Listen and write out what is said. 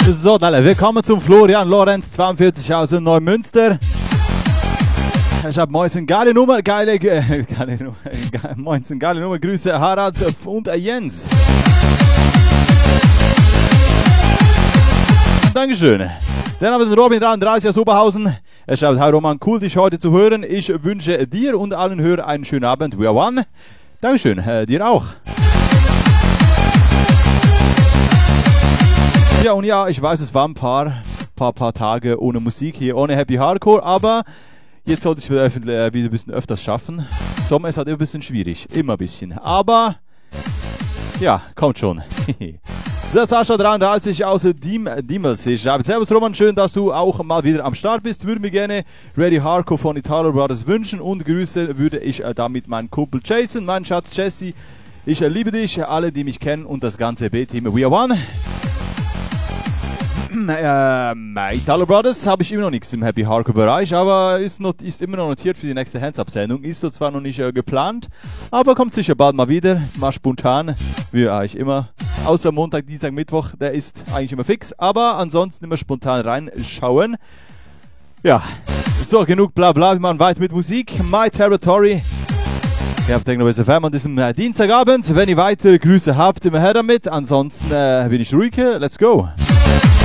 So, dann willkommen zum Florian Lorenz 42 aus Neumünster. Ich habe Moinsen, geile Nummer, Moinsen, geile Nummer, Grüße Harald und Jens. Dankeschön. Dann haben wir den Robin 33 aus Oberhausen. Er schreibt, hi Roman, cool dich heute zu hören. Ich wünsche dir und allen Hörern einen schönen Abend. We are one. Dankeschön, dir auch. Ja, und ja, ich weiß, es waren ein paar Tage ohne Musik hier, ohne Happy Hardcore, aber jetzt sollte ich wieder ein bisschen öfters schaffen. Sommer ist halt immer ein bisschen schwierig, immer ein bisschen, aber ja, kommt schon. Der Sascha 33 aus Diemels. Ich schreibe, servus Roman, schön, dass du auch mal wieder am Start bist. Würde mir gerne Ready Hardcore von Italo Brothers wünschen und Grüße würde ich damit meinen Kumpel Jason, meinen Schatz Jesse. Ich liebe dich, alle, die mich kennen und das ganze B-Team. We are one. Italo Brothers habe ich immer noch nichts im Happy Hardcore Bereich, aber ist immer noch notiert für die nächste Hands-Up-Sendung. Ist so zwar noch nicht geplant, aber kommt sicher bald mal wieder, mal spontan, wie eigentlich immer. Außer Montag, Dienstag, Mittwoch, der ist eigentlich immer fix, aber ansonsten immer spontan reinschauen. Ja, so, genug Blabla, wir machen weiter mit Musik. My Territory. Ich habe denkt, noch ein an diesem Dienstagabend. Wenn ihr weitere Grüße habt, immer her damit. Ansonsten bin ich ruhig. Let's go.